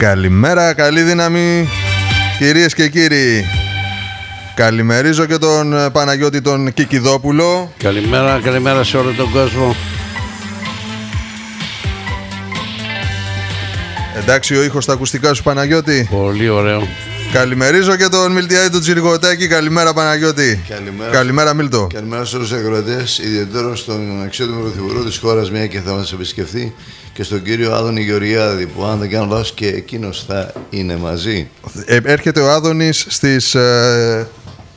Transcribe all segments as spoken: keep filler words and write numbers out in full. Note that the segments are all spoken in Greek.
Καλημέρα, καλή δύναμη, κυρίες και κύριοι. Καλημερίζω και τον Παναγιώτη τον Κικιδόπουλο. Καλημέρα, καλημέρα σε όλο τον κόσμο. Εντάξει ο ήχος στα ακουστικά σου, Παναγιώτη? Πολύ ωραίο. Καλημερίζω και τον Μιλτιάδη του Τσιρικοτάκη. Καλημέρα, Παναγιώτη. Καλημέρα. Καλημέρα, Μίλτο. Καλημέρα σε όλους τους ακροατές, ιδιαίτερα στον αξιότιμο πρωθυπουργό της χώρας, μια και θα μας επισκεφθεί, και στον κύριο Άδωνη Γεωργιάδη, που αν δεν κάνω λάθος και εκείνος θα είναι μαζί. Ε, έρχεται ο Άδωνης στις ε,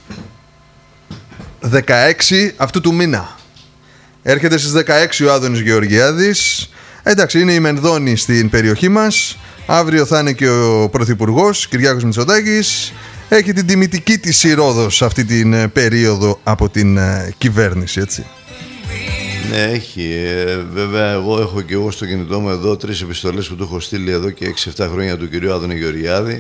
δεκαέξι αυτού του μήνα. Έρχεται στις δεκαέξι ο Άδωνης Γεωργιάδης. Εντάξει, είναι η Μενδώνη στην περιοχή μας. Αύριο θα είναι και ο Πρωθυπουργός Κυριάκος Μητσοτάκης. Έχει την τιμητική της Ηρώδος αυτή την περίοδο από την ε, κυβέρνηση, έτσι. Ναι, έχει. Ε, βέβαια, εγώ έχω και εγώ στο κινητό μου εδώ τρεις επιστολές που του έχω στείλει εδώ και έξι εφτά χρόνια του κυρίου Άδωνη Γεωργιάδη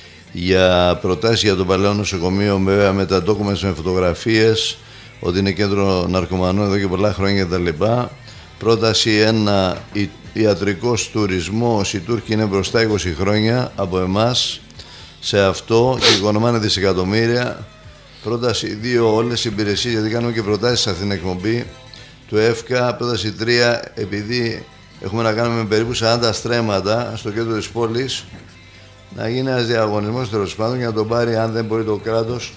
για προτάσεις για το παλαιό νοσοκομείο, βέβαια με τα documents, με φωτογραφίες, ότι είναι κέντρο ναρκωμανών εδώ και πολλά χρόνια κτλ. Πρόταση ένα, ιατρικός τουρισμός. Οι Τούρκοι είναι μπροστά είκοσι χρόνια από εμάς σε αυτό και οικονομάνε δισεκατομμύρια. Πρόταση δύο, όλες οι υπηρεσίες, γιατί κάνουμε και προτάσεις σε αυτήν την εκπομπή του ΕΦΚΑ. Πρόταση τρία, επειδή έχουμε να κάνουμε με περίπου σαράντα στρέμματα στο κέντρο της πόλης, να γίνει ένας διαγωνισμός τέλος πάντων για να τον πάρει, αν δεν μπορεί το κράτος,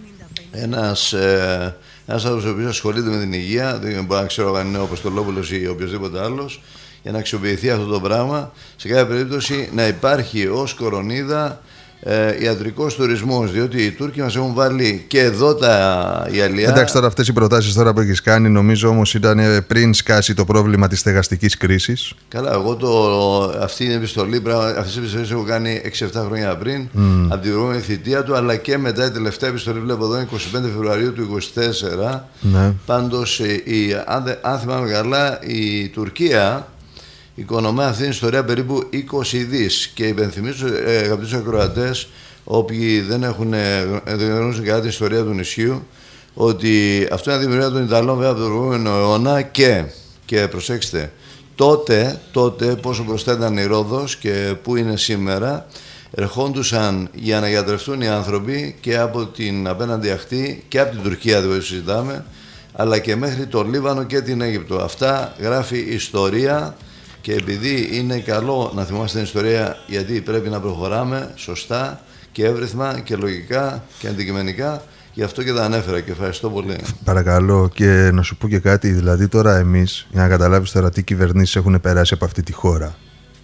ένας, ε, ένας άνθρωπος ο οποίος ασχολείται με την υγεία, δεν μπορεί να ξέρω αν είναι ο Αποστολόπουλος ή οποιοδήποτε άλλος, για να αξιοποιηθεί αυτό το πράγμα. Σε κάθε περίπτωση να υπάρχει ως κορονίδα ε, ιατρικός τουρισμός, διότι οι Τούρκοι μας έχουν βάλει και εδώ τα η αλιά. Εντάξει, τώρα αυτές οι προτάσεις τώρα που έχεις κάνει, νομίζω όμως ήταν πριν σκάσει το πρόβλημα της στεγαστικής κρίσης. Καλά, εγώ το, αυτή την επιστολή, αυτές τις επιστολές έχω κάνει έξι εφτά χρόνια πριν, mm. από την προηγούμενη θητεία του, αλλά και μετά η τελευταία επιστολή, βλέπω εδώ, είκοσι πέντε Φεβρουαρίου του είκοσι τέσσερα. Ναι. Πάντως, η, αν, αν θυμάμαι καλά, η Τουρκία οικονομεί αυτή την ιστορία περίπου είκοσι δις. Και υπενθυμίζω, ε, αγαπητούς ακροατές, όποιοι δεν έχουν γνωρίζουν καλά την ιστορία του νησιού, ότι αυτό είναι δημιουργία των Ιταλών, βέβαια, από τον προηγούμενο αιώνα και, και προσέξτε, τότε, τότε πόσο μπροστά ήταν η Ρόδος και πού είναι σήμερα, ερχόντουσαν για να γιατρευτούν οι άνθρωποι και από την απέναντι ακτή και από την Τουρκία, δεν συζητάμε, αλλά και μέχρι το Λίβανο και την Αίγυπτο. Αυτά γράφει ιστορία. Και επειδή είναι καλό να θυμάστε την ιστορία, γιατί πρέπει να προχωράμε σωστά και εύρυθμα και λογικά και αντικειμενικά, γι' αυτό και τα ανέφερα και ευχαριστώ πολύ. Παρακαλώ, και να σου πω και κάτι, δηλαδή τώρα εμείς, για να καταλάβεις τώρα τι κυβερνήσεις έχουν περάσει από αυτή τη χώρα.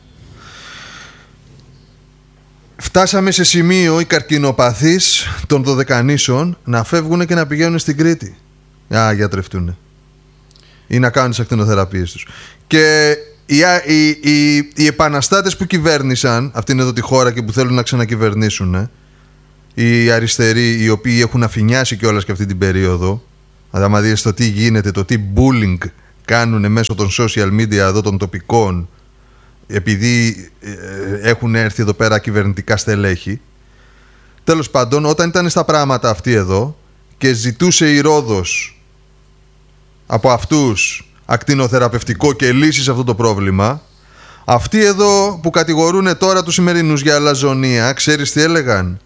Φτάσαμε σε σημείο οι καρκινοπαθείς των Δωδεκανήσων να φεύγουν και να πηγαίνουν στην Κρήτη να γιατρευτούν ή να κάνουν τις ακτινοθεραπείες τους. Και Οι, οι, οι, οι επαναστάτες που κυβέρνησαν αυτήν εδώ τη χώρα και που θέλουν να ξανακυβερνήσουν, ε, οι αριστεροί, οι οποίοι έχουν αφηνιάσει κιόλας και αυτή την περίοδο, άμα δείτε το τι γίνεται, το τι bullying κάνουν μέσω των social media εδώ των τοπικών, επειδή ε, έχουν έρθει εδώ πέρα κυβερνητικά στελέχη. Τέλος πάντων, όταν ήταν στα πράγματα αυτοί εδώ και ζητούσε η Ρόδος από αυτούς ακτινοθεραπευτικό και λύση σε αυτό το πρόβλημα, αυτοί εδώ που κατηγορούν τώρα τους σημερινούς για αλαζονία, ξέρεις τι έλεγαν?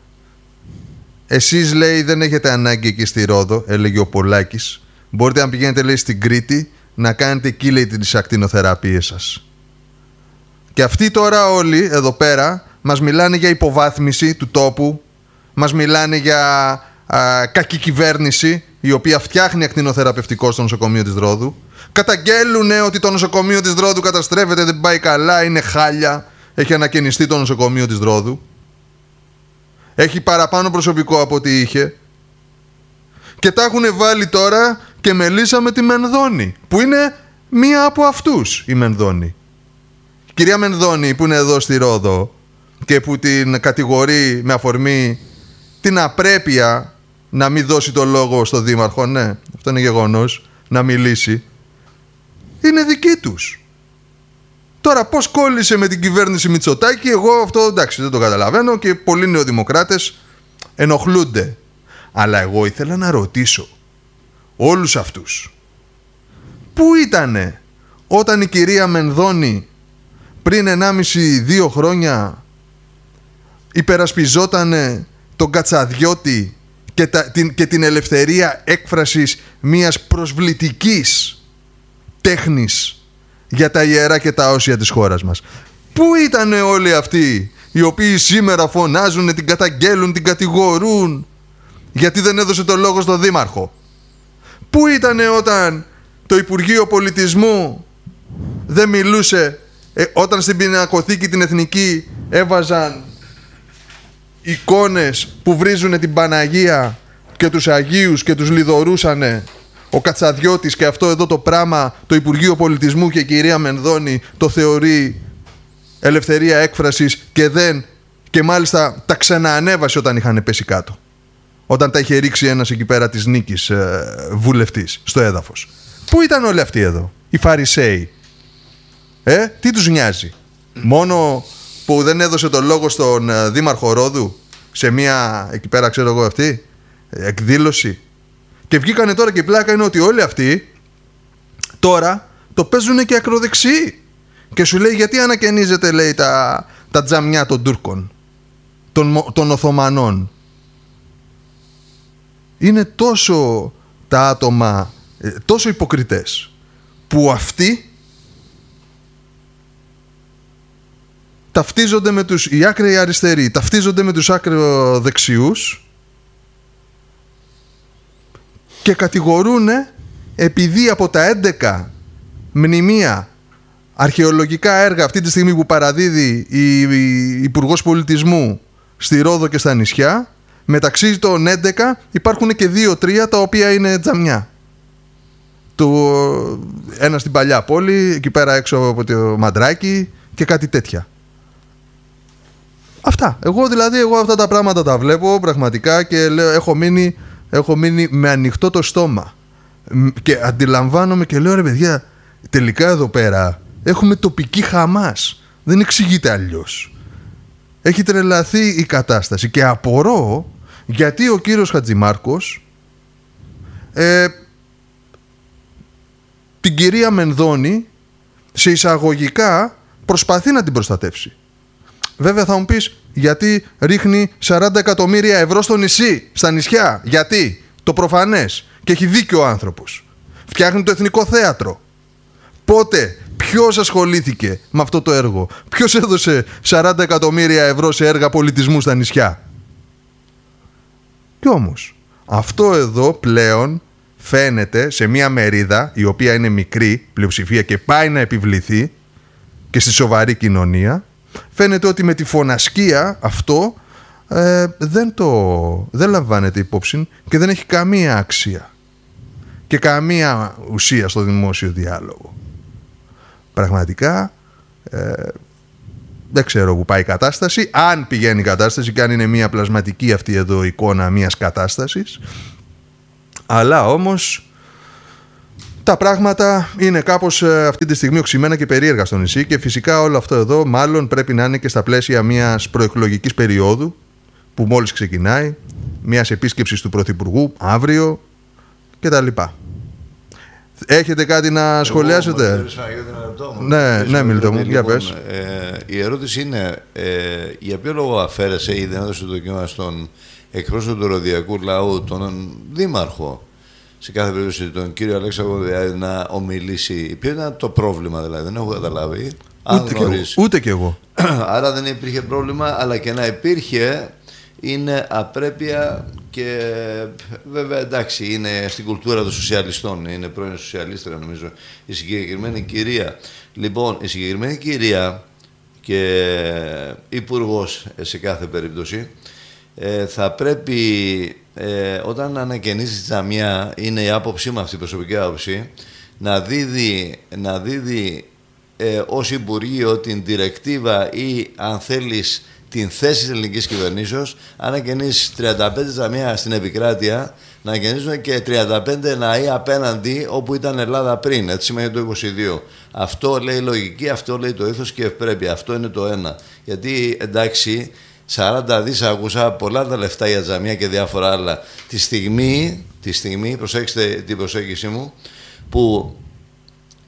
Εσείς, λέει, δεν έχετε ανάγκη εκεί στη Ρόδο, έλεγε ο Πολάκης, μπορείτε να πηγαίνετε, λέει, στην Κρήτη να κάνετε εκεί, λέει, τις ακτινοθεραπείες σας. Και αυτοί τώρα όλοι εδώ πέρα μας μιλάνε για υποβάθμιση του τόπου, μας μιλάνε για α, κακή κυβέρνηση, η οποία φτιάχνει ακτινοθεραπευτικό στο νοσοκομείο της Ρόδου. Καταγγέλουν ότι το νοσοκομείο της Ρόδου καταστρέφεται, δεν πάει καλά, είναι χάλια. Έχει ανακαινιστεί το νοσοκομείο της Ρόδου. Έχει παραπάνω προσωπικό από ό,τι είχε. Και τα έχουν βάλει τώρα και μελίσσα με τη Μενδώνη, που είναι μία από αυτούς η Μενδώνη. Κυρία Μενδώνη, που είναι εδώ στη Ρόδο και που την κατηγορεί με αφορμή την απρέπεια να μην δώσει το λόγο στο δήμαρχο, ναι, αυτό είναι γεγονός, να μιλήσει, είναι δική τους. Τώρα πώς κόλλησε με την κυβέρνηση Μητσοτάκη, εγώ αυτό εντάξει δεν το καταλαβαίνω και πολλοί νεοδημοκράτες ενοχλούνται. Αλλά εγώ ήθελα να ρωτήσω όλους αυτούς, πού ήτανε όταν η κυρία Μενδώνη πριν ενάμιση δύο χρόνια υπερασπιζότανε τον Κατσαδιώτη και, τα, την, και την ελευθερία έκφρασης μιας προσβλητικής τέχνης για τα ιερά και τα όσια της χώρας μας? Πού ήταν όλοι αυτοί οι οποίοι σήμερα φωνάζουν, την καταγγέλουν, την κατηγορούν γιατί δεν έδωσε το λόγο στον Δήμαρχο? Πού ήταν όταν το Υπουργείο Πολιτισμού δεν μιλούσε, ε, όταν στην πινακοθήκη την εθνική έβαζαν εικόνες που βρίζουν την Παναγία και τους Αγίους και τους λιδωρούσανε ο Κατσαδιώτης, και αυτό εδώ το πράγμα το Υπουργείο Πολιτισμού και η κυρία Μενδώνη το θεωρεί ελευθερία έκφρασης και δεν, και μάλιστα τα ξαναανέβασε όταν είχαν πέσει κάτω, όταν τα είχε ρίξει ένας εκεί πέρα της Νίκης ε, βουλευτής στο έδαφος? Πού ήταν όλοι αυτοί εδώ οι Φαρισαίοι? Ε, τι τους νοιάζει? Μόνο που δεν έδωσε το λόγο στον ε, Δήμαρχο Ρόδου σε μια εκεί πέρα ξέρω εγώ αυτή εκδήλωση, και βγήκανε τώρα και η πλάκα είναι ότι όλοι αυτοί τώρα το παίζουν και ακροδεξιοί και σου λέει γιατί ανακαινίζετε, λέει, τα, τα τζαμιά των Τούρκων, των, των Οθωμανών. Είναι τόσο τα άτομα ε, τόσο υποκριτές που αυτοί ταυτίζονται με τους, οι άκραιοι αριστεροί ταυτίζονται με τους άκραιοδεξιούς και κατηγορούν επειδή από τα έντεκα μνημεία αρχαιολογικά έργα αυτή τη στιγμή που παραδίδει η, η Υπουργός Πολιτισμού στη Ρόδο και στα νησιά, μεταξύ των έντεκα υπάρχουν και δύο τρία τα οποία είναι τζαμιά. Το, ένα στην Παλιά Πόλη, εκεί πέρα έξω από το Μαντράκι και κάτι τέτοια. Αυτά. Εγώ δηλαδή εγώ αυτά τα πράγματα τα βλέπω πραγματικά και λέω, έχω μείνει, έχω μείνει με ανοιχτό το στόμα. Και αντιλαμβάνομαι και λέω, ρε παιδιά, τελικά εδώ πέρα έχουμε τοπική Χαμάς. Δεν εξηγείται αλλιώς. Έχει τρελαθεί η κατάσταση και απορώ γιατί ο κύριος Χατζημάρκος ε, την κυρία Μενδώνη σε εισαγωγικά προσπαθεί να την προστατεύσει. Βέβαια θα μου πεις γιατί ρίχνει σαράντα εκατομμύρια ευρώ στο νησί, στα νησιά? Γιατί? Το προφανές. Και έχει δίκιο ο άνθρωπος. Φτιάχνει το Εθνικό Θέατρο. Πότε, ποιος ασχολήθηκε με αυτό το έργο? Ποιος έδωσε σαράντα εκατομμύρια ευρώ σε έργα πολιτισμού στα νησιά? Κι όμως αυτό εδώ πλέον φαίνεται σε μια μερίδα η οποία είναι μικρή πλειοψηφία και πάει να επιβληθεί και στη σοβαρή κοινωνία. Φαίνεται ότι με τη φωνασκία αυτό ε, δεν το δεν λαμβάνεται υπόψη και δεν έχει καμία αξία και καμία ουσία στο δημόσιο διάλογο. Πραγματικά ε, δεν ξέρω που πάει η κατάσταση, αν πηγαίνει η κατάσταση και αν είναι μια πλασματική αυτή εδώ εικόνα μιας κατάστασης, αλλά όμως τα πράγματα είναι κάπως ε, αυτή τη στιγμή οξυμένα και περίεργα στο νησί και φυσικά όλο αυτό εδώ μάλλον πρέπει να είναι και στα πλαίσια μιας προεκλογικής περίοδου που μόλις ξεκινάει, μιας επίσκεψης του Πρωθυπουργού αύριο κτλ. Έχετε κάτι να Εγώ, σχολιάσετε? Ναι, ναι, Μίλτο μου, για πες. Ε, η ερώτηση είναι ε, για ποιο λόγο αφαίρεσε ή δεν έδωσε το κείμενο στον εκπρόσωπο του ροδιακού λαού, τον Δήμαρχο, σε κάθε περίπτωση τον κύριο Αλέξανδρο, δηλαδή, να ομιλήσει? Ποιο ήταν το πρόβλημα, δηλαδή? Δεν έχω καταλάβει. Ούτε, και εγώ, ούτε και εγώ. Άρα δεν υπήρχε πρόβλημα, αλλά και να υπήρχε είναι απρέπεια και βέβαια εντάξει είναι στην κουλτούρα των σοσιαλιστών, είναι πρώην σοσιαλίστρια νομίζω η συγκεκριμένη κυρία. Λοιπόν, η συγκεκριμένη κυρία και υπουργός σε κάθε περίπτωση ε, θα πρέπει ε, όταν ανακαινήσει τη τζαμιά, είναι η άποψή μου αυτή, η προσωπική άποψη, να δίδει, να δίδει ε, ως Υπουργείο την διρεκτίβα ή αν θέλεις την θέση της ελληνικής κυβερνήσεως, αν ανακαινήσεις τριάντα πέντε τζαμιά στην επικράτεια, να ανακαινήσουν και τριάντα πέντε ναοί απέναντι όπου ήταν Ελλάδα πριν. Έτσι σημαίνει το είκοσι δύο. Αυτό λέει η λογική, αυτό λέει το ήθος και ευπρέπεια. Αυτό είναι το ένα. Γιατί εντάξει, σαράντα δις άκουσα, πολλά τα λεφτά για τζαμιά και διάφορα άλλα. Τη στιγμή, τη στιγμή, προσέξτε την προσέγγιση μου, που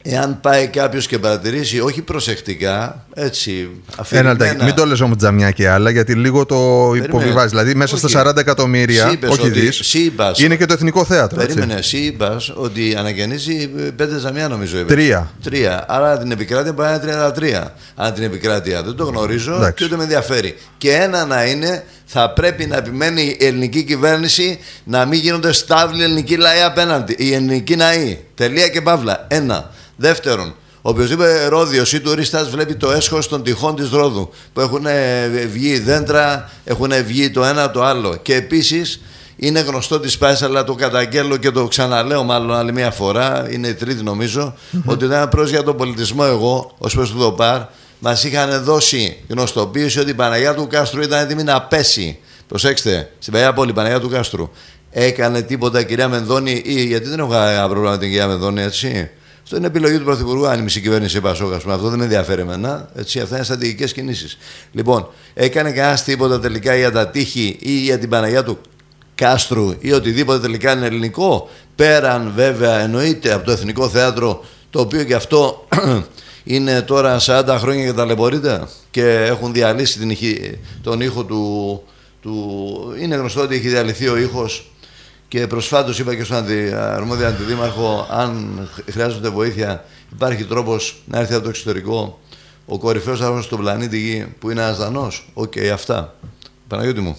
Εάν πάει κάποιος και παρατηρήσει, όχι προσεκτικά, έτσι, αφηρημένα... Ένα, μην το λες όμως τζαμιά και άλλα, γιατί λίγο το υποβιβάζει. Δηλαδή, μέσα όχι. στα σαράντα εκατομμύρια, όχι δις, σύμπας, είναι και το Εθνικό Θέατρο. Περίμενε, εσύ είπας ότι αναγεννήσει πέντε τζαμιά, νομίζω. Είπες. Τρία. Τρία. Άρα την επικράτεια πάει να τριάντα τρία. Αν την επικράτεια δεν το γνωρίζω, εντάξει, και ούτε με ενδιαφέρει. Και ένα να είναι, θα πρέπει να επιμένει η ελληνική κυβέρνηση να μην γίνονται στάβλοι ελληνικοί λαοί απέναντι. Η ελληνική ναοί. Τελεία και παύλα. Ένα. Δεύτερον, οποιοδήποτε Ρόδιος ή τουρίστας βλέπει το έσχος των τυχών της Ρόδου που έχουν βγει δέντρα, έχουν βγει το ένα το άλλο. Και επίσης είναι γνωστό της Πάσης, αλλά το καταγγέλλω και το ξαναλέω μάλλον άλλη μια φορά, είναι η τρίτη νομίζω, mm-hmm. ότι ήταν προς για τον πολιτισμό εγώ, ως προς του ΔΟΠΑΡ, μας είχαν δώσει γνωστοποίηση ότι η Παναγιά του Κάστρου ήταν έτοιμη να πέσει. Προσέξτε, στην Παλιά Πόλη, Παναγιά του Κάστρου. Έκανε τίποτα η κυρία Μενδώνη, ή γιατί δεν έχω κανένα πρόβλημα με την κυρία Μενδώνη, έτσι. Αυτό είναι επιλογή του Πρωθυπουργού, αν η μισή κυβέρνηση Πασόκ, ας πούμε. Αυτό δεν με ενδιαφέρει εμένα. Έτσι, αυτά είναι στρατηγικές κινήσεις. Λοιπόν, έκανε κανένα τίποτα τελικά για τα τείχη ή για την Παναγιά του Κάστρου ή οτιδήποτε τελικά είναι ελληνικό? Πέραν βέβαια εννοείται από το Εθνικό Θέατρο, το οποίο και αυτό είναι τώρα σαράντα χρόνια και ταλαιπωρείται και έχουν διαλύσει την ηχη, τον ήχο του, του. Είναι γνωστό ότι έχει διαλυθεί ο ήχος. Και προσφάτως είπα και στον αντι, αρμόδιο αντιδήμαρχο, αν χρειάζονται βοήθεια, υπάρχει τρόπος να έρθει από το εξωτερικό ο κορυφαίος άνθρωπος στον πλανήτη Γη, που είναι ένας Δανός. Οκ, okay, αυτά. Παναγιώτη μου.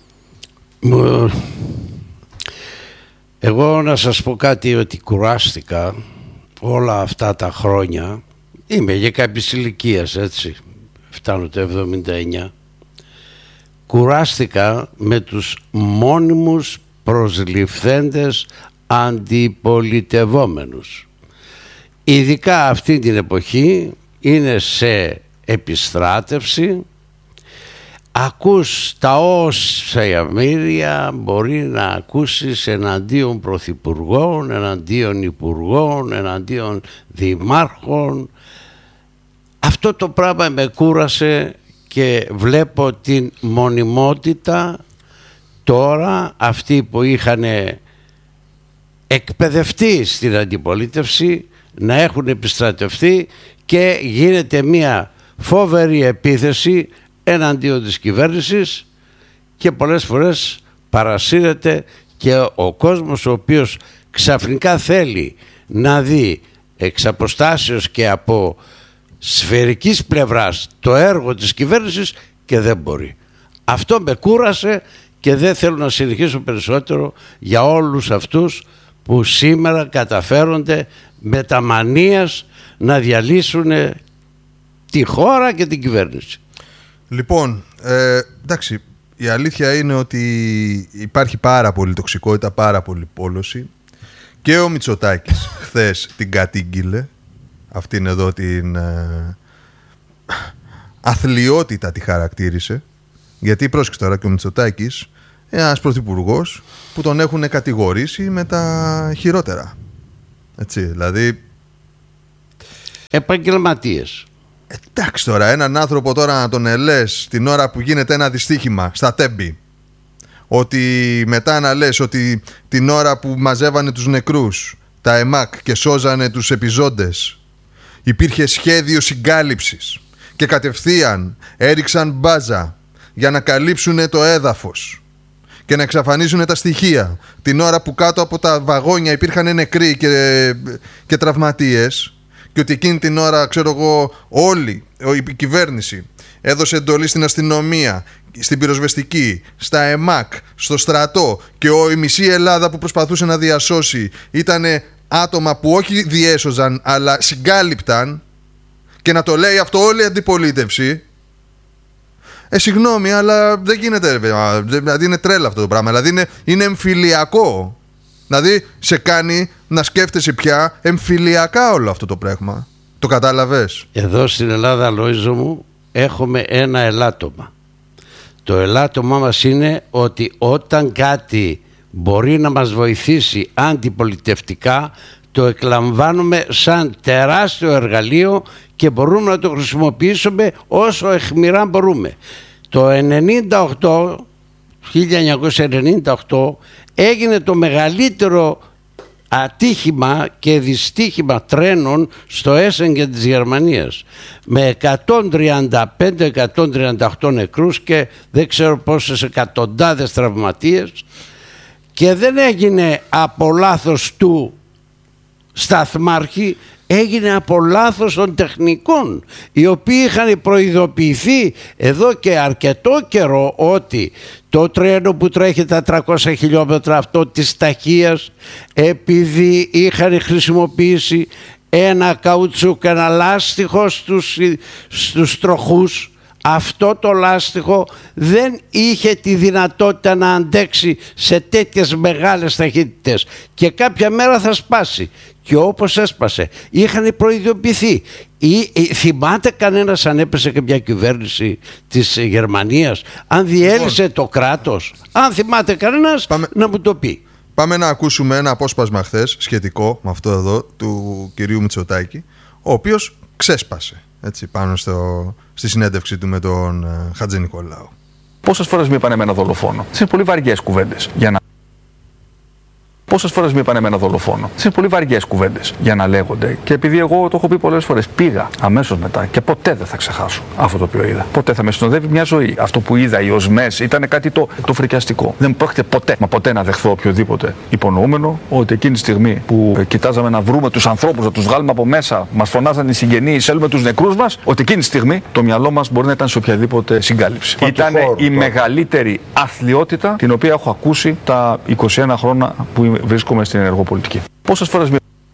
Εγώ να σας πω κάτι, ότι κουράστηκα όλα αυτά τα χρόνια. Είμαι για κάποιες ηλικίες, έτσι. Φτάνω το εβδομήντα εννιά. Κουράστηκα με τους μόνιμους προσληφθέντες αντιπολιτευόμενους. Ειδικά αυτή την εποχή είναι σε επιστράτευση. Ακούς τα όσα μύρια μπορεί να ακούσεις εναντίον πρωθυπουργών, εναντίον υπουργών, εναντίον δημάρχων. Αυτό το πράγμα με κούρασε και βλέπω την μονιμότητα τώρα αυτοί που είχαν εκπαιδευτεί στην αντιπολίτευση να έχουν επιστρατευτεί και γίνεται μια φόβερη επίθεση εναντίον της κυβέρνησης και πολλές φορές παρασύρεται και ο κόσμος ο οποίος ξαφνικά θέλει να δει εξ αποστάσεως και από σφαιρικής πλευράς το έργο της κυβέρνησης και δεν μπορεί. Αυτό με κούρασε και δεν θέλω να συνεχίσω περισσότερο για όλους αυτούς που σήμερα καταφέρονται με τα μανίας να διαλύσουν τη χώρα και την κυβέρνηση. Λοιπόν, ε, εντάξει, η αλήθεια είναι ότι υπάρχει πάρα πολύ τοξικότητα, πάρα πολύ πόλωση και ο Μητσοτάκης χθες την κατήγγειλε, αυτήν εδώ την ε, αθλιότητα τη χαρακτήρισε, γιατί πρόσεξε τώρα και ο Μητσοτάκης ένας πρωθυπουργός που τον έχουν κατηγορήσει με τα χειρότερα. Έτσι, δηλαδή επαγγελματίες. Εντάξει τώρα, έναν άνθρωπο τώρα να τον ελες την ώρα που γίνεται ένα δυστύχημα στα Τέμπη, ότι μετά να λες ότι την ώρα που μαζεύανε τους νεκρούς τα ΕΜΑΚ και σώζανε τους επιζώντες υπήρχε σχέδιο συγκάλυψης και κατευθείαν έριξαν μπάζα για να καλύψουν το έδαφος και να εξαφανίσουν τα στοιχεία την ώρα που κάτω από τα βαγόνια υπήρχαν νεκροί και, και τραυματίες, και ότι εκείνη την ώρα, ξέρω εγώ, όλη η κυβέρνηση έδωσε εντολή στην αστυνομία, στην πυροσβεστική, στα ΕΜΑΚ, στο στρατό, και η μισή Ελλάδα που προσπαθούσε να διασώσει ήταν άτομα που όχι διέσωζαν αλλά συγκάλυπταν, και να το λέει αυτό όλη η αντιπολίτευση. Ε, συγγνώμη, αλλά δεν γίνεται. Δηλαδή είναι τρέλα αυτό το πράγμα. Δηλαδή είναι, είναι εμφυλιακό. Δηλαδή σε κάνει να σκέφτεσαι πια εμφυλιακά όλο αυτό το πράγμα. Το κατάλαβες? Εδώ στην Ελλάδα, Λόιζο μου, έχουμε ένα ελάττωμα. Το ελάττωμά μας είναι ότι όταν κάτι μπορεί να μας βοηθήσει αντιπολιτευτικά, το εκλαμβάνουμε σαν τεράστιο εργαλείο και μπορούμε να το χρησιμοποιήσουμε όσο αιχμηρά μπορούμε. Το χίλια εννιακόσια ενενήντα οκτώ έγινε το μεγαλύτερο ατύχημα και δυστύχημα τρένων στο Έσσεγγεν της Γερμανίας με εκατόν τριάντα πέντε εκατόν τριάντα οκτώ νεκρούς και δεν ξέρω πόσες εκατοντάδες τραυματίες, και δεν έγινε από λάθος του σταθμάρχη, έγινε από λάθος των τεχνικών, οι οποίοι είχαν προειδοποιηθεί εδώ και αρκετό καιρό ότι το τρένο που τρέχει τα τριακόσια χιλιόμετρα αυτό της ταχείας, επειδή είχαν χρησιμοποιήσει ένα καουτσούκ, ένα λάστιχο στους, στους τροχούς, αυτό το λάστιχο δεν είχε τη δυνατότητα να αντέξει σε τέτοιες μεγάλες ταχύτητες και κάποια μέρα θα σπάσει. Και όπως έσπασε είχαν προειδοποιηθεί. Ή, ή, θυμάται κανένας αν έπεσε και μια κυβέρνηση της Γερμανίας, αν διέλυσε λοιπόν το κράτος? Αν θυμάται κανένας, πάμε, να μου το πει. Πάμε να ακούσουμε ένα απόσπασμα χθες σχετικό με αυτό εδώ του κυρίου Μητσοτάκη, ο οποίος ξέσπασε έτσι, πάνω στο, στη συνέντευξη του με τον uh, Χατζη Νικολάου. Πόσες φορές μου είπαν εμένα δολοφόνο? Είναι πολύ βαριές κουβέντες για να... Πόσες φορές μου είπαν εμένα δολοφόνο? Είναι πολύ βαριές κουβέντες για να λέγονται. Και επειδή εγώ το έχω πει πολλές φορές, πήγα αμέσως μετά και ποτέ δεν θα ξεχάσω αυτό το οποίο είδα. Ποτέ θα με συνοδεύει μια ζωή. Αυτό που είδα, οι οσμές, ήταν κάτι το, το φρικιαστικό. Δεν πρόκειται ποτέ, μα ποτέ να δεχθώ οποιοδήποτε υπονοούμενο ότι εκείνη τη στιγμή που ε, κοιτάζαμε να βρούμε τους ανθρώπους, να τους βγάλουμε από μέσα, μας φωνάζαν οι συγγενείς, έλουμε τους νεκρούς μας, ότι εκείνη τη στιγμή το μυαλό μας μπορεί να ήταν σε οποιαδήποτε συγκάλυψη. Ήταν η μεγαλύτερη αθλιότητα την οποία έχω ακούσει τα είκοσι ένα χρόνια που βρίσκομαι στην ενεργοπολιτική. Πόσες φορές...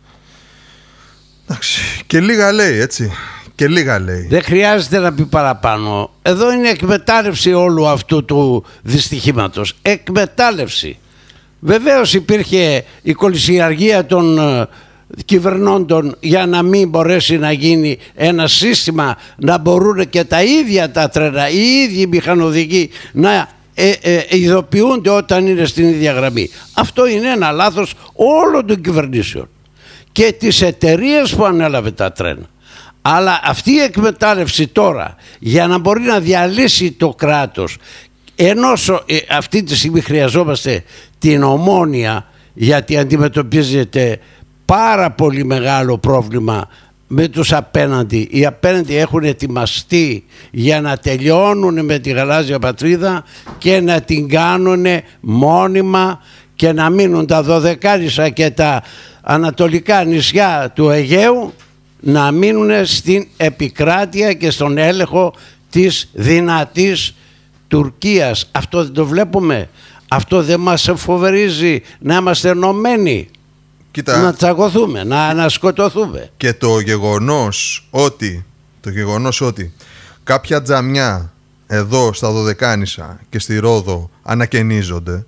Εντάξει, και λίγα λέει, έτσι. Και λίγα λέει. Δεν χρειάζεται να πει παραπάνω. Εδώ είναι εκμετάλλευση όλου αυτού του δυστυχήματος. Εκμετάλλευση. Βεβαίως υπήρχε η κολυσιαργία των uh, κυβερνώντων για να μην μπορέσει να γίνει ένα σύστημα, να μπορούν και τα ίδια τα τρένα, οι ίδιοι μηχανοδηγοί να Ε, ε, ειδοποιούνται όταν είναι στην ίδια γραμμή. Αυτό είναι ένα λάθος όλων των κυβερνήσεων και τις εταιρείες που ανέλαβε τα τρένα. Αλλά αυτή η εκμετάλλευση τώρα για να μπορεί να διαλύσει το κράτος, ενώ ε, αυτή τη στιγμή χρειαζόμαστε την Ομόνοια, γιατί αντιμετωπίζεται πάρα πολύ μεγάλο πρόβλημα με τους απέναντι. Οι απέναντι έχουν ετοιμαστεί για να τελειώνουν με τη γαλάζια πατρίδα και να την κάνουν μόνιμα και να μείνουν τα Δωδεκάρισα και τα ανατολικά νησιά του Αιγαίου να μείνουν στην επικράτεια και στον έλεγχο της δυνατής Τουρκίας. Αυτό δεν το βλέπουμε? Αυτό δεν μας φοβερίζει να είμαστε ενωμένοι? Κοίτα, να τσακωθούμε, να ανασκοτωθούμε. Και το γεγονός ότι, το γεγονός ότι κάποια τζαμιά εδώ στα Δωδεκάνησα και στη Ρόδο ανακαινίζονται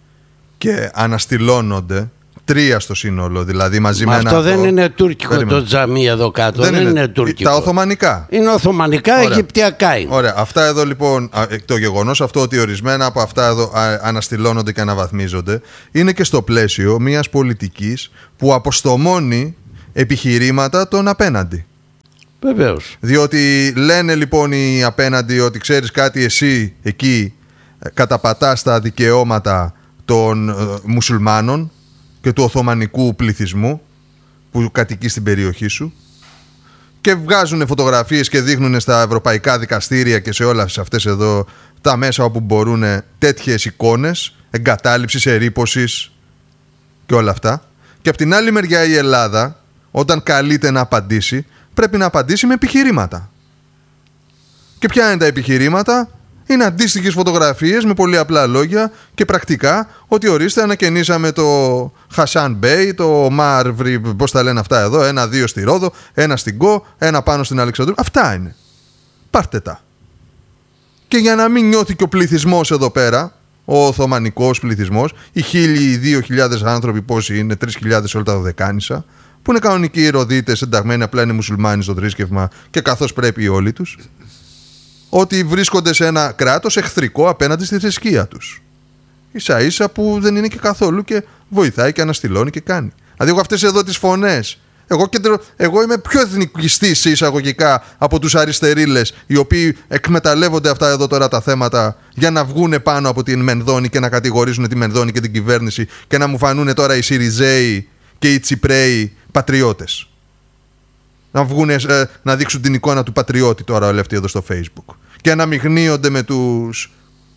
και αναστηλώνονται, τρία στο σύνολο δηλαδή μαζί Μα με αυτό ένα... δεν αυτό... είναι τουρκικό. Περίμενε. Το τζαμί εδώ κάτω δεν, δεν είναι, είναι τουρκικό. Τα Οθωμανικά. Είναι Οθωμανικά, ωραία. Αιγυπτιακά είναι. Ωραία, αυτά εδώ λοιπόν, το γεγονός αυτό ότι ορισμένα από αυτά εδώ αναστηλώνονται και αναβαθμίζονται είναι και στο πλαίσιο μιας πολιτικής που αποστομώνει επιχειρήματα των απέναντι. Βεβαίως. Διότι λένε λοιπόν οι απέναντι ότι ξέρεις κάτι, εσύ εκεί καταπατάς τα δικαιώματα των ε, μουσουλμάνων και του οθωμανικού πληθυσμού που κατοικεί στην περιοχή σου, και βγάζουν φωτογραφίες και δείχνουν στα ευρωπαϊκά δικαστήρια και σε όλες αυτές εδώ τα μέσα όπου μπορούν τέτοιες εικόνες εγκατάλειψης, ερίπωσης και όλα αυτά. Και από την άλλη μεριά η Ελλάδα, όταν καλείται να απαντήσει, πρέπει να απαντήσει με επιχειρήματα. Και ποια είναι τα επιχειρήματα? Είναι αντίστοιχες φωτογραφίες με πολύ απλά λόγια και πρακτικά, ότι ορίστε ανακαινήσαμε το Χασάν Μπέι, το Μάρβρι, πώς τα λένε αυτά εδώ, ένα-δύο στη Ρόδο, ένα στην Κο, ένα πάνω στην Αλεξανδρού. Αυτά είναι. Πάρτε τα. Και για να μην νιώθει και ο πληθυσμός εδώ πέρα, ο οθωμανικός πληθυσμός, οι χίλιοι, οι δύο χιλιάδες άνθρωποι πόσοι είναι, τρεις χιλιάδες όλα τα Δωδεκάνησα, που είναι κανονικοί Ηρωδίτες, ενταγμένοι, απλά είναι μουσουλμάνοι στο θρήσκευμα και καθώς πρέπει όλοι τους, ότι βρίσκονται σε ένα κράτος εχθρικό απέναντι στη θρησκεία τους. Ίσα ίσα που δεν είναι και καθόλου και βοηθάει και αναστηλώνει και κάνει. Δηλαδή εγώ αυτές εδώ τις φωνές, εγώ, κεντρο, εγώ είμαι πιο εθνικιστής εισαγωγικά από τους αριστερίλες, οι οποίοι εκμεταλλεύονται αυτά εδώ τώρα τα θέματα για να βγούνε πάνω από την Μενδώνη και να κατηγορήσουν τη Μενδώνη και την κυβέρνηση και να μου φανούν τώρα οι Σιριζέοι και οι Τσιπρέοι πατριώτες. Να βγουν, ε, να δείξουν την εικόνα του πατριώτη τώρα όλοι αυτοί εδώ στο Facebook. Και να μιχνίονται με τους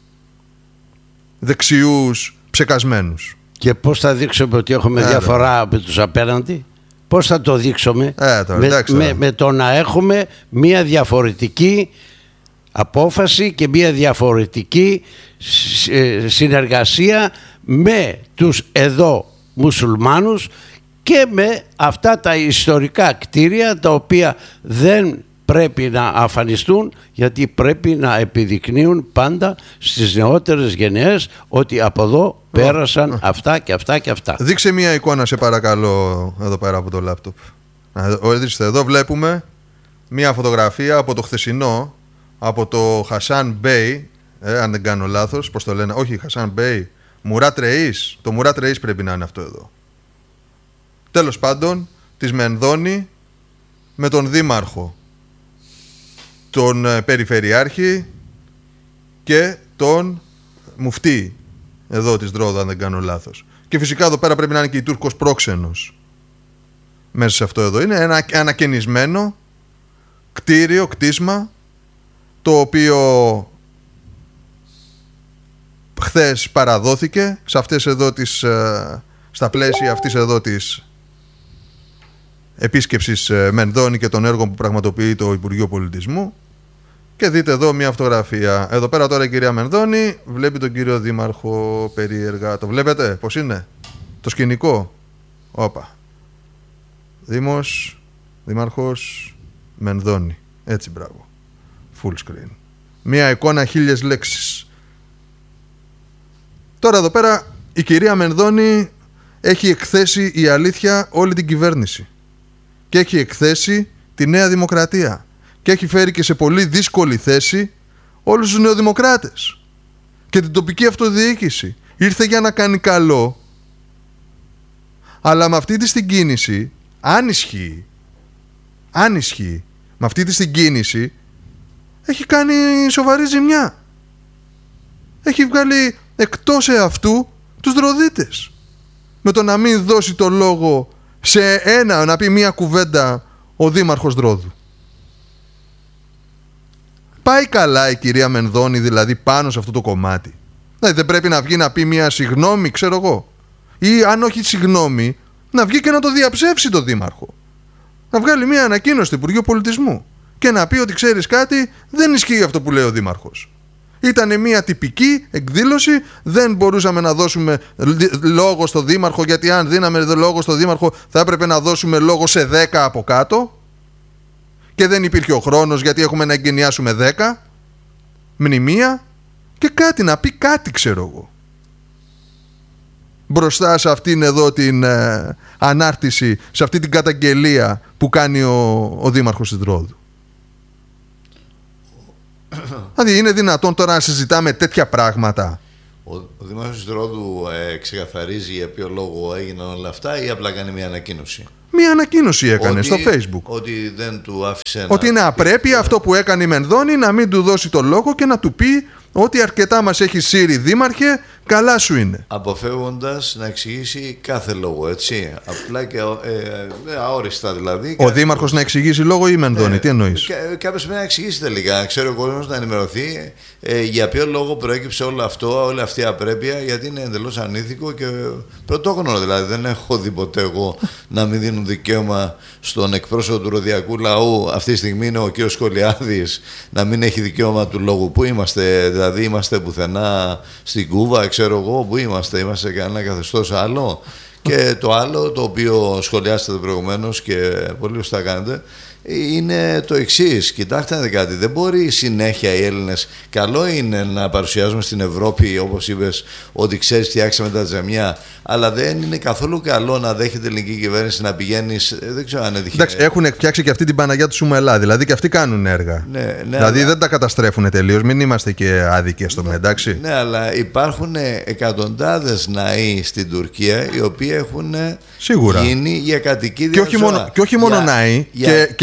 δεξιούς ψεκασμένους. Και πώς θα δείξουμε ότι έχουμε ε, διαφορά με τους απέναντι? Πώς θα το δείξουμε? Ε, τώρα, με, εντάξει, με, με το να έχουμε μία διαφορετική απόφαση και μία διαφορετική συνεργασία με τους εδώ μουσουλμάνους και με αυτά τα ιστορικά κτίρια τα οποία δεν πρέπει να αφανιστούν, γιατί πρέπει να επιδεικνύουν πάντα στις νεότερες γενιές ότι από εδώ πέρασαν αυτά και αυτά και αυτά. Δείξε μία εικόνα σε παρακαλώ εδώ πέρα από το λάπτοπ. Εδώ βλέπουμε μία φωτογραφία από το χθεσινό, από το Χασάν Μπέι, ε, αν δεν κάνω λάθος, πώς το λένε, όχι Χασάν Μπέι, Μουράτ Ρεΐς, το Μουράτ Ρεΐς πρέπει να είναι αυτό εδώ. Τέλος πάντων, της Μενδώνη με τον δήμαρχο, τον ε, περιφερειάρχη και τον μουφτή εδώ της Δρόδα, αν δεν κάνω λάθος. Και φυσικά εδώ πέρα πρέπει να είναι και η Τούρκος πρόξενος μέσα σε αυτό εδώ. Είναι ένα ανακαινισμένο κτίριο, κτίσμα, το οποίο χθες παραδόθηκε σε αυτές εδώ τις, στα πλαίσια αυτής εδώ της επίσκεψης Μενδώνη και των έργων που πραγματοποιεί το Υπουργείο Πολιτισμού. Και δείτε εδώ μια φωτογραφία. Εδώ πέρα τώρα η κυρία Μενδώνη βλέπει τον κύριο δήμαρχο περίεργα. Το βλέπετε πως είναι το σκηνικό? Όπα. Δήμος, δήμαρχος Μενδώνη. Έτσι, μπράβο. Full screen. Μια εικόνα χίλιες λέξεις. Τώρα εδώ πέρα η κυρία Μενδώνη έχει εκθέσει η αλήθεια όλη την κυβέρνηση. Και έχει εκθέσει τη Νέα Δημοκρατία. Και έχει φέρει και σε πολύ δύσκολη θέση όλους τους νεοδημοκράτες. Και την τοπική αυτοδιοίκηση. Ήρθε για να κάνει καλό. Αλλά με αυτή τη την κίνηση, αν ισχύει, αν ισχύει, με αυτή τη την κίνηση, έχει κάνει σοβαρή ζημιά. Έχει βγάλει εκτός εαυτού τους Δροδίτες. Με το να μην δώσει το λόγο σε ένα, να πει μία κουβέντα ο δήμαρχος Δρόδου. Πάει καλά η κυρία Μενδώνη δηλαδή πάνω σε αυτό το κομμάτι? Δηλαδή δεν πρέπει να βγει να πει μία συγγνώμη, ξέρω εγώ? Ή αν όχι συγγνώμη, να βγει και να το διαψεύσει το δήμαρχο. Να βγάλει μία ανακοίνωση στο Υπουργείο Πολιτισμού και να πει ότι ξέρεις κάτι, δεν ισχύει αυτό που λέει ο δήμαρχος. Ήτανε μία τυπική εκδήλωση, δεν μπορούσαμε να δώσουμε λόγο στο δήμαρχο, γιατί αν δίναμε λόγο στο δήμαρχο θα έπρεπε να δώσουμε λόγο σε δέκα από κάτω και δεν υπήρχε ο χρόνος γιατί έχουμε να εγκαινιάσουμε δέκα μνημεία και κάτι να πει κάτι, ξέρω εγώ, μπροστά σε αυτήν εδώ την ε, ανάρτηση, σε αυτή την καταγγελία που κάνει ο, ο δήμαρχος της Δρόδου. Δηλαδή είναι δυνατόν τώρα να συζητάμε τέτοια πράγματα? Ο, ο Δήμαρχος της Ρόδου ε, ξεκαθαρίζει για ποιο λόγο έγιναν όλα αυτά ή απλά κάνει μια ανακοίνωση? Μια ανακοίνωση έκανε ότι, στο Facebook. Ότι δεν του άφησε ότι να... είναι απρέπεια αυτό που έκανε η Μενδώνη, να μην του δώσει το λόγο και να του πει ότι αρκετά μας έχει σύρει δήμαρχε, καλά σου είναι. Αποφεύγοντας να εξηγήσει κάθε λόγο, έτσι. Απλά και ε, ε, αόριστα δηλαδή. Ο δήμαρχος να εξηγήσει λόγο ή η Μενδώνη, ε, τι εννοείς? Κάποιος πρέπει να εξηγήσει τελικά. Ξέρω ο κόσμος να ενημερωθεί ε, για ποιο λόγο προέκυψε όλο αυτό, όλη αυτή η απρέπεια, γιατί είναι εντελώς ανήθικο και πρωτόγνωρο. Δηλαδή δεν έχω δει ποτέ εγώ να μην δίνουν δικαίωμα στον εκπρόσωπο του ροδιακού λαού. Αυτή τη στιγμή είναι ο κ. Σκολιάδης να μην έχει δικαίωμα του λόγου. Πού είμαστε? Δηλαδή είμαστε πουθενά στην Κούβα, ξέρω εγώ, που είμαστε, είμαστε σε κανένα καθεστώς άλλο? Και το άλλο το οποίο σχολιάσατε προηγουμένως και πολύ σωστά κάνετε είναι το εξής. Κοιτάξτε να δείτε κάτι, δεν μπορεί συνέχεια οι Έλληνες, καλό είναι να παρουσιάζουμε στην Ευρώπη, όπως είπες, ότι ξέρεις φτιάξαμε τα τζαμιά, αλλά δεν είναι καθόλου καλό να δέχεται η ελληνική κυβέρνηση να πηγαίνει, δεν ξέρω αν είναι τυχαίο. Εντάξει, έχουν φτιάξει και αυτή την Παναγιά του Σουμελά, δηλαδή και αυτοί κάνουν έργα. Ναι, ναι, δηλαδή αλλά... δεν τα καταστρέφουν τελείως, μην είμαστε και άδικοι στο ναι, εντάξει. Ναι, αλλά υπάρχουν εκατοντάδες ναοί στην Τουρκία οι οποίοι έχουν σίγουρα γίνει για κατοικίδια και όχι ζώα. μόνο, και όχι μόνο για, ναοί για... Και, και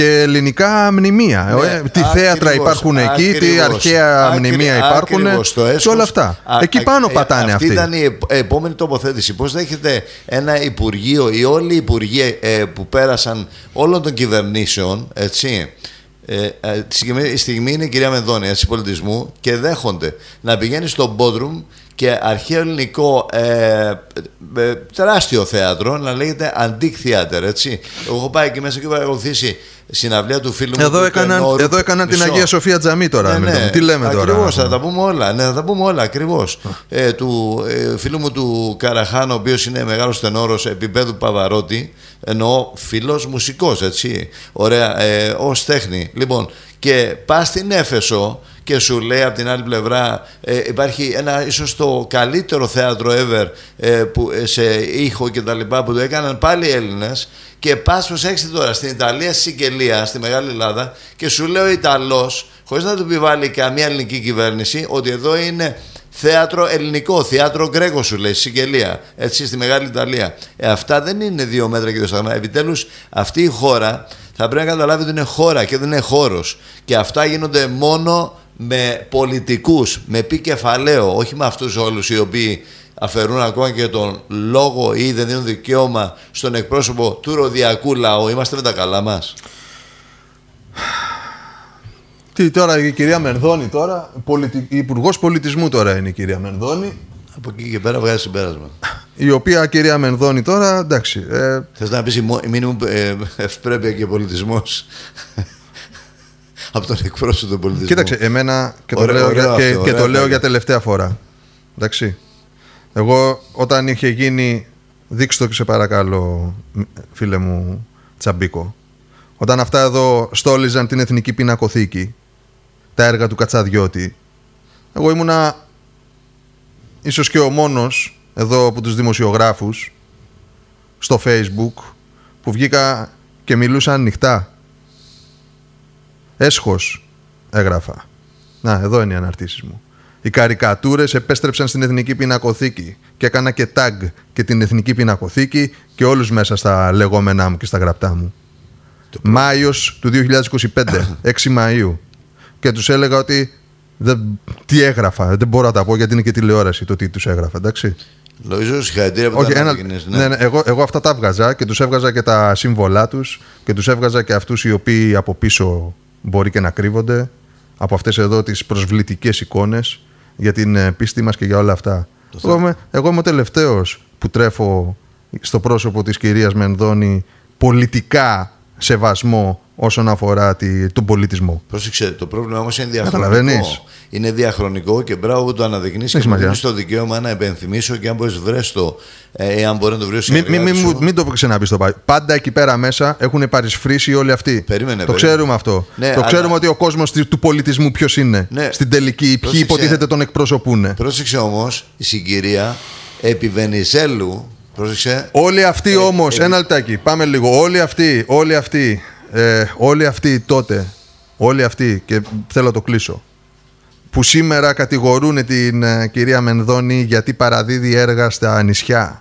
και ελληνικά μνημεία. Ναι, τι θέατρα υπάρχουν εκεί, τι αρχαία μνημεία υπάρχουν και όλα αυτά. Α, εκεί πάνω α, πατάνε αυτή. Αυτή ήταν η επόμενη τοποθέτηση. Πώς δέχεται ένα υπουργείο ή όλοι οι υπουργοί ε, που πέρασαν όλων των κυβερνήσεων, έτσι, ε, ε, τη στιγμή είναι η κυρία Μενδώνη, έτσι, πολιτισμού, και δέχονται να πηγαίνει στο Μπόντρουμ και αρχαίο ελληνικό ε, ε, τεράστιο θέατρο να λέγεται Antique Theater, έτσι. Εγώ έχω πάει εκεί μέσα και έχω παρακολουθήσει συναυλία του φίλου μου. Εδώ έκαναν, εδώ έκαναν την Αγία Σοφία Τζαμί τώρα. Ναι, ναι. Τι λέμε ακριβώς, τώρα. Ακριβώς, θα τα πούμε όλα. Ναι, θα τα πούμε όλα, ακριβώς. ε, του ε, φίλου μου του Καραχάνο, ο οποίος είναι μεγάλος τενόρος επίπεδου Παβαρότη, εννοώ φίλος μουσικός, έτσι. Ωραία, ε, ως τέχνη. Λοιπόν, και πας στην Έφεσο και σου λέει από την άλλη πλευρά ε, υπάρχει ένα ίσως το καλύτερο θέατρο ever ε, που, ε, σε ήχο και τα λοιπά που το έκαναν πάλι οι Έλληνες, και πας, προσέξτε τώρα, στην Ιταλία, στη Σικελία, στη Μεγάλη Ελλάδα, και σου λέει ο Ιταλός, χωρίς να του επιβάλλει καμία ελληνική κυβέρνηση, ότι εδώ είναι θέατρο ελληνικό, θέατρο Γκρέκο, σου λέει, στη Σικελία, έτσι, στη Μεγάλη Ιταλία. Ε, αυτά δεν είναι δύο μέτρα και δύο σταθμά. Επιτέλους, αυτή η χώρα θα πρέπει να καταλάβει ότι είναι χώρα και δεν είναι χώρος. Και αυτά γίνονται μόνο με πολιτικούς, με πι κεφαλαίο, όχι με αυτούς όλους οι οποίοι αφαιρούν ακόμα και τον λόγο ή δεν δίνουν δικαίωμα στον εκπρόσωπο του ροδιακού λαού. Είμαστε με τα καλά μας. Τι τώρα η κυρία Μενδώνη τώρα, πολιτι... η Υπουργός Πολιτισμού τώρα είναι η κυρία Μενδώνη. Από εκεί και πέρα βγάζει συμπέρασμα. Η οποία κυρία Μενδώνη τώρα, εντάξει. Ε... Θες να πεις η μήνυμου ε, ευπρέπεια και πολιτισμός από τον εκπρόσωπο του πολιτισμού. Κοίταξε, εμένα και το, ωραίο, λέω, ωραίο και, αυτό, και το λέω για τελευταία φορά. Εντάξει. Εγώ όταν είχε γίνει, δείξτε το και σε παρακαλώ φίλε μου Τσαμπίκο, όταν αυτά εδώ στόλιζαν την Εθνική Πινακοθήκη, τα έργα του Κατσαδιώτη, εγώ ήμουνα ίσως και ο μόνος εδώ από τους δημοσιογράφους στο Facebook που βγήκα και μιλούσα ανοιχτά. Έσχος έγραφα. Να, εδώ είναι οι αναρτήσεις μου. Οι καρικατούρες επέστρεψαν στην Εθνική Πινακοθήκη και έκανα και tag και την Εθνική Πινακοθήκη και όλους μέσα στα λεγόμενά μου και στα γραπτά μου. Το Μάιος του δύο χιλιάδες είκοσι πέντε, έξι Μαΐου. Και τους έλεγα ότι δεν, τι έγραφα, δεν μπορώ να τα πω γιατί είναι και τηλεόραση το τι τους έγραφα, εντάξει. Νομίζω συγχαρητήρια που τα ανακοινές, ναι. Ναι, ναι, εγώ, εγώ αυτά τα έβγαζα και τους έβγαζα και τα σύμβολά τους και τους έβγαζα και αυτούς οι οποίοι από πίσω μπορεί και να κρύβονται από αυτές εδώ τις προσβλητικές εικόνες για την πίστη μας και για όλα αυτά. Εγώ είμαι, εγώ είμαι ο τελευταίος που τρέφω στο πρόσωπο της κυρίας Μενδώνη πολιτικά σεβασμό όσον αφορά τη, τον πολιτισμό. Πρόσεξε, το πρόβλημα όμως είναι διαχρονικό. Είναι διαχρονικό και μπράβο που το αναδεικνύεις και μου δίνεις το δικαίωμα να επενθυμίσω και αν μπορείς βρες το, εάν μπορεί να το βρεις. Μην μη, μη, μη, μην το ξαναπείς το πάλι. Πάντα εκεί πέρα μέσα έχουν παρισφρήσει όλοι αυτοί. Περίμενε, το περίμενε. ξέρουμε αυτό. Ναι, το αλλά... ξέρουμε ότι ο κόσμος του πολιτισμού ποιος είναι. Ναι. Στην τελική, ποιοι υποτίθεται τον εκπροσωπούν. Πρόσεξε όμως, η συγκυρία επί Βενιζέλου. Πρόσεξε. Όλοι αυτοί ε, όμως, ε, ένα λεπτάκι, πάμε λίγο. Όλοι αυτοί, όλοι αυτοί, ε, όλοι αυτοί τότε, όλοι αυτοί, και θέλω να το κλείσω, που σήμερα κατηγορούν την ε, κυρία Μενδώνη γιατί παραδίδει έργα στα νησιά.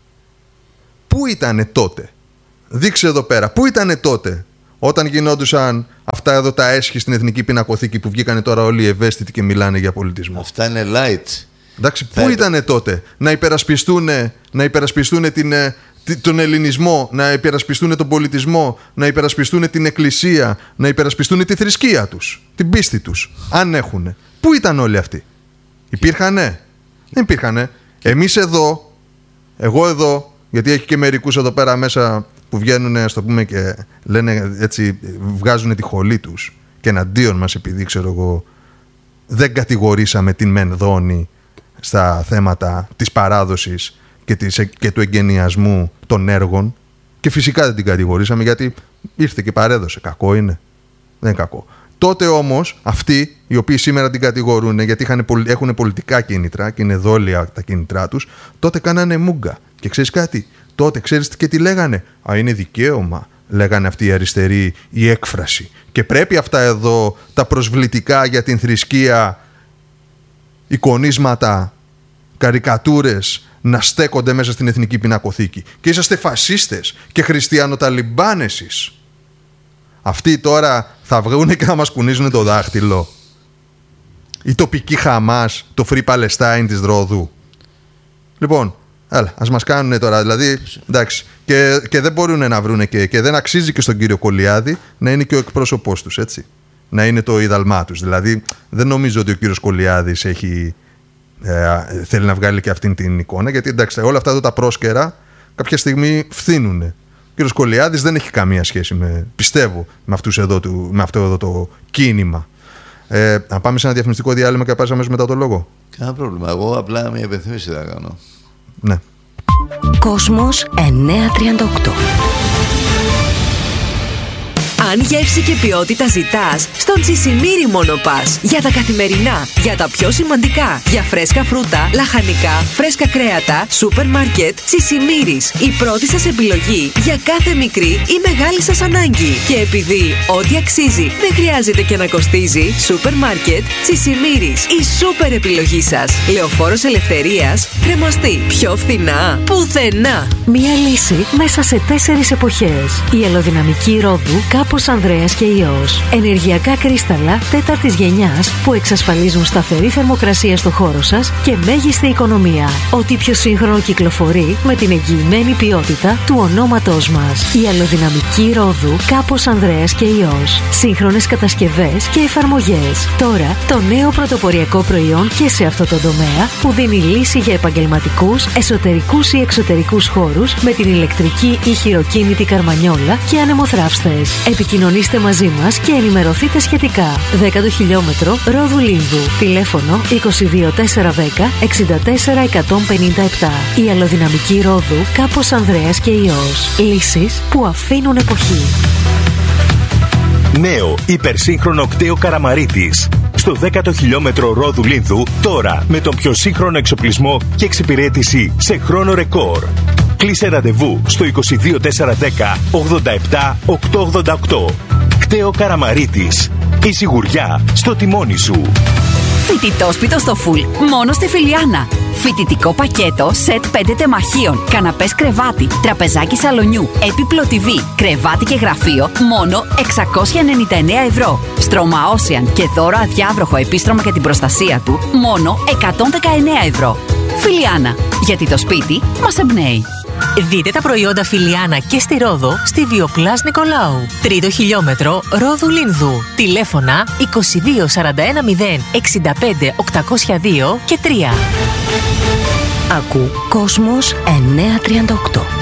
Πού ήτανε τότε? Δείξε εδώ πέρα. Πού ήτανε τότε όταν γινόντουσαν αυτά εδώ τα έσχη στην Εθνική Πινακοθήκη που βγήκανε τώρα όλοι οι ευαίσθητοι και μιλάνε για πολιτισμό? Αυτά είναι light. Εντάξει, πού ήτανε τότε να υπερασπιστούν, να υπερασπιστούν την, τον ελληνισμό, να υπερασπιστούν τον πολιτισμό, να υπερασπιστούν την εκκλησία, να υπερασπιστούν τη θρησκεία τους, την πίστη τους, αν έχουνε? Πού ήταν όλοι αυτοί? Υπήρχανε? Δεν υπήρχανε. Εμείς εδώ, εγώ εδώ, γιατί έχει και μερικούς εδώ πέρα μέσα που βγαίνουν, ας το πούμε, και λένε έτσι, βγάζουν τη χολή τους και εναντίον μας επειδή, ξέρω εγώ, δεν κατηγορήσαμε την Μενδώνη στα θέματα της παράδοσης και, της, και του εγκαινιασμού των έργων, και φυσικά δεν την κατηγορήσαμε γιατί ήρθε και παρέδωσε. Κακό είναι? Δεν είναι κακό. Τότε όμως αυτοί οι οποίοι σήμερα την κατηγορούν γιατί είχαν, έχουν πολιτικά κίνητρα και είναι δόλια τα κίνητρά τους, τότε κάνανε μούγκα. Και ξέρεις κάτι? Τότε ξέρεις και τι λέγανε? Α, είναι δικαίωμα, λέγανε αυτοί οι αριστεροί, η έκφραση. Και πρέπει αυτά εδώ τα προσβλητικά για την θρησκεία εικονίσματα, καρικατούρες να στέκονται μέσα στην Εθνική Πινακοθήκη. Και είσαστε φασίστες και χριστιανοταλιμπάν εσείς. Αυτοί τώρα θα βγουν και θα μας κουνίζουν το δάχτυλο. Η τοπική Χαμάς, το Free Palestine της Ρόδου. Λοιπόν, έλα, ας μας κάνουν τώρα, δηλαδή, εντάξει, και, και δεν μπορούν να βρουν και, και δεν αξίζει και στον κύριο Κολιάδη να είναι και ο εκπρόσωπός τους, έτσι. Να είναι το είδαλμά τους. Δηλαδή, δεν νομίζω ότι ο κύριος Κολιάδης έχει, ε, θέλει να βγάλει και αυτήν την εικόνα, γιατί εντάξει, όλα αυτά εδώ τα πρόσκαιρα κάποια στιγμή φθήνουνε. Ο κύριος Κολιάδης δεν έχει καμία σχέση, με, πιστεύω, με, αυτούς εδώ του, με αυτό εδώ το κίνημα. Ε, να πάμε σε ένα διαφημιστικό διάλειμμα και πάμε αμέσως μετά το λόγο. Κανένα πρόβλημα. Εγώ απλά μια υπενθύμηση θα κάνω. Ναι. Κόσμος εννιακόσια τριάντα οκτώ. Αν γεύση και ποιότητα ζητάς, στον Τσισιμίρι μόνο πας. Για τα καθημερινά, για τα πιο σημαντικά, για φρέσκα φρούτα, λαχανικά, φρέσκα κρέατα, σούπερ μάρκετ, Τσισιμίρις. Η πρώτη σας επιλογή για κάθε μικρή ή μεγάλη σας ανάγκη. Και επειδή ό,τι αξίζει δεν χρειάζεται και να κοστίζει, σούπερ μάρκετ, Τσισιμίρις. Η σούπερ επιλογή σας. Λεωφόρος Ελευθερίας, κρεμαστή. Πιο φθηνά, πουθενά. Μία λύση μέσα σε τέσσερις εποχές. Η αλλοδυναμική Ρόδου, κάπως Ανδρέας και Υιός. Ενεργειακά κρίσταλα τέταρτης γενιάς που εξασφαλίζουν σταθερή θερμοκρασία στο χώρο σας και μέγιστη οικονομία. Ό,τι πιο σύγχρονο κυκλοφορεί με την εγγυημένη ποιότητα του ονόματός μας. Η αλλοδυναμική Ρόδου, κάπως Ανδρέας και Υιός. Σύγχρονες κατασκευές και εφαρμογές. Τώρα το νέο πρωτοποριακό προϊόν και σε αυτό το τομέα που δίνει λύση για επαγγελματικούς, εσωτερικούς ή εξωτερικούς χώρους με την ηλεκτρική ή χειροκίνητη καρμανιόλα και ανεμοθράυστες. Επικοινωνήστε μαζί μας και ενημερωθείτε σχετικά. δέκατο χιλιόμετρο Ρόδου Λίνδου. Τηλέφωνο είκοσι δύο τετρακόσια δέκα εξήντα τέσσερα εκατόν πενήντα επτά. Η αλλοδυναμική Ρόδου, κάπως Ανδρέας και Υιός. Λύσεις που αφήνουν εποχή. Νέο υπερσύγχρονο κτέο Καραμαρίτης. Στο δέκατο χιλιόμετρο Ρόδου Λίνδου, τώρα με τον πιο σύγχρονο εξοπλισμό και εξυπηρέτηση σε χρόνο ρεκόρ. Κλείσε ραντεβού στο είκοσι δύο τετρακόσια δέκα ογδόντα επτά οκτακόσια ογδόντα οκτώ. Κτέο Καραμαρίτης. Η σιγουριά στο τιμόνι σου. Φοιτητόσπιτο στο φουλ, μόνο στη Φιλιάνα. Φοιτητικό πακέτο, σετ πέντε τεμαχίων, καναπές κρεβάτι, τραπεζάκι σαλονιού, έπιπλο τι βι, κρεβάτι και γραφείο, μόνο εξακόσια ενενήντα εννέα ευρώ. Στρώμα Ocean και δώρο αδιάβροχο επίστρωμα για την προστασία του, μόνο εκατόν δεκαεννέα ευρώ. Φιλιάνα, γιατί το σπίτι μας εμπνέει. Δείτε τα προϊόντα Φιλιάνα και στη Ρόδο στη Βιοπλάς Νικολάου. Τρίτο χιλιόμετρο Ρόδου Λίνδου. Τηλέφωνα είκοσι δύο σαράντα ένα μηδέν εξήντα πέντε οκτακόσια δύο και τρία. Ακού Κόσμος εννιακόσια τριάντα οκτώ.